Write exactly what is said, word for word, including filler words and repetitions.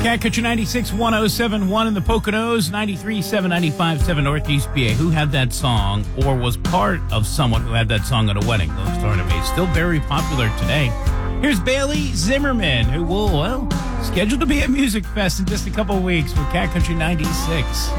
Cat Country ninety-six point one oh seven point one in the Poconos, ninety-three point seven, ninety-five point seven Northeast P A. Who had that song or was part of someone who had that song at a wedding? Those started to be still very popular today. Here's Bailey Zimmerman, who will, well, scheduled to be at Music Fest in just a couple of weeks with Cat Country ninety-six.